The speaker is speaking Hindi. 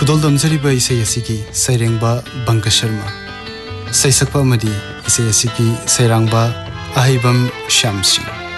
खौदोल दमजरीबा इसे की सैरेंबा बंक शर्मा सैसकपा मदी इसे की सैरांबा अहिबम श्याम सिंह।